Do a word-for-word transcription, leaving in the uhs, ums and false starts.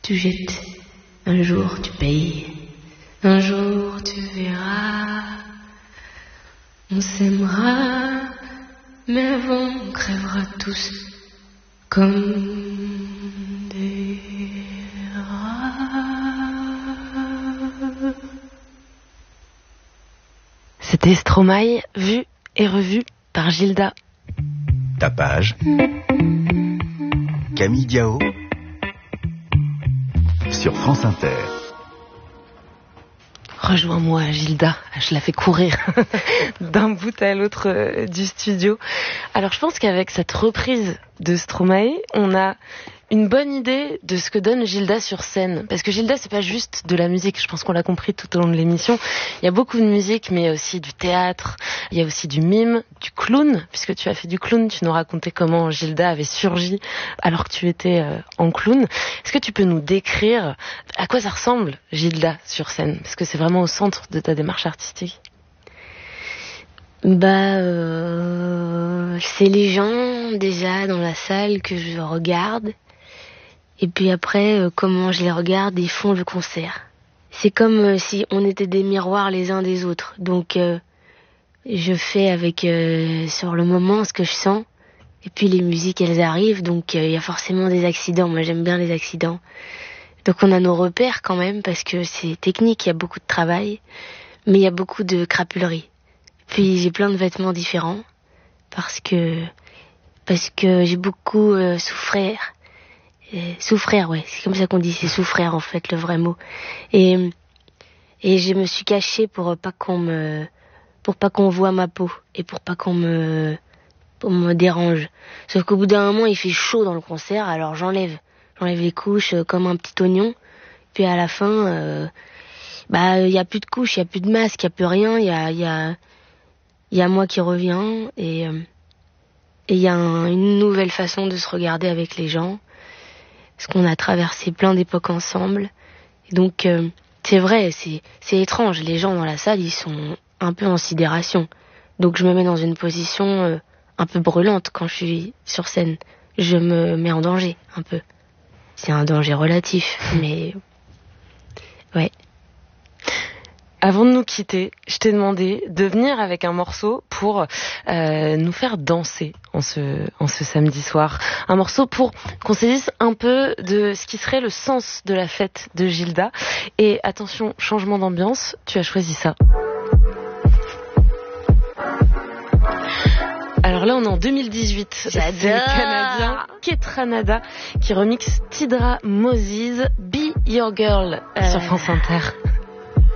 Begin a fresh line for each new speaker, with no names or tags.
tu jettes, un jour tu payes, un jour tu verras. On s'aimera, mais avant on crèvera tous comme des rats.
C'était Stromae, vu et revu par Gilda.
Tapage. Camille Diao. Sur France Inter.
Rejoins-moi, Gilda. Je la fais courir d'un bout à l'autre euh, du studio. Alors, je pense qu'avec cette reprise de Stromae, on a une bonne idée de ce que donne Gilda sur scène. Parce que Gilda, c'est pas juste de la musique. Je pense qu'on l'a compris tout au long de l'émission. Il y a beaucoup de musique, mais aussi du théâtre. Il y a aussi du mime, du clown. Puisque tu as fait du clown, tu nous racontais comment Gilda avait surgi alors que tu étais euh, en clown. Est-ce que tu peux nous décrire à quoi ça ressemble, Gilda, sur scène? Parce que c'est vraiment au centre de ta démarche artistique.
Bah, euh, c'est les gens, déjà, dans la salle que je regarde. Et puis après, euh, comment je les regarde, ils font le concert. C'est comme euh, si on était des miroirs les uns des autres. Donc, euh, je fais avec, euh, sur le moment, ce que je sens. Et puis les musiques, elles arrivent, donc il euh, y a forcément des accidents. Moi, j'aime bien les accidents. Donc on a nos repères quand même, parce que c'est technique, il y a beaucoup de travail. Mais il y a beaucoup de crapulerie. Puis j'ai plein de vêtements différents, parce que, parce que j'ai beaucoup euh, souffert. Euh, souffrir, ouais, c'est comme ça qu'on dit, c'est souffrir en fait, le vrai mot. Et, et je me suis cachée pour pas qu'on me, pour pas qu'on voit ma peau, et pour pas qu'on me, pour me dérange. Sauf qu'au bout d'un moment, il fait chaud dans le concert, alors j'enlève, j'enlève les couches euh, comme un petit oignon. Puis à la fin, euh, bah, il y a plus de couches, il y a plus de masque, il y a plus rien, il y a, il y a, il y a moi qui reviens, et, euh, et il y a un, une nouvelle façon de se regarder avec les gens. Parce qu'on a traversé plein d'époques ensemble. Et donc, euh, c'est vrai, c'est, c'est étrange. Les gens dans la salle, ils sont un peu en sidération. Donc, je me mets dans une position euh, un peu brûlante quand je suis sur scène. Je me mets en danger, un peu. C'est un danger relatif, mais... Ouais.
Avant de nous quitter, je t'ai demandé de venir avec un morceau pour euh, nous faire danser en ce, en ce samedi soir. Un morceau pour qu'on saisisse un peu de ce qui serait le sens de la fête de Gilda. Et attention, changement d'ambiance, tu as choisi ça. Alors là, on est en deux mille dix-huit.
J'adore.
C'est le Canadien Ketranada qui remixe Tidra Moses, Be Your Girl, euh... sur France Inter.